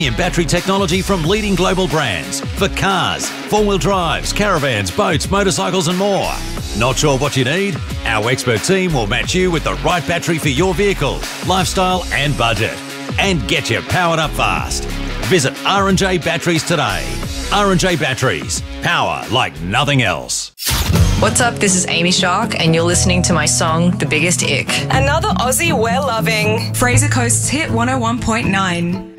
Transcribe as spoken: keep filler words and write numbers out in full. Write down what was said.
In battery technology from leading global brands for cars, four-wheel drives, caravans, boats, motorcycles and more. Not sure what you need? Our expert team will match you with the right battery for your vehicle, lifestyle and budget, and get you powered up fast. Visit R and J Batteries today. R and J Batteries, power like nothing else. What's up? This is Amy Shark, and you're listening to my song, The Biggest Ick. Another Aussie we're loving. Fraser Coast's Hit one oh one point nine.